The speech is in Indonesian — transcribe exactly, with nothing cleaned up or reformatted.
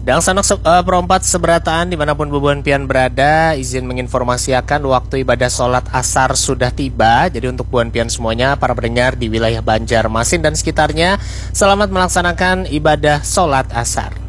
Dan sanak se- uh, perempat seberataan dimanapun Bubuan Pian berada, izin menginformasikan waktu ibadah sholat asar sudah tiba. Jadi untuk Bubuan Pian semuanya, para pendengar di wilayah Banjarmasin dan sekitarnya, selamat melaksanakan ibadah sholat asar.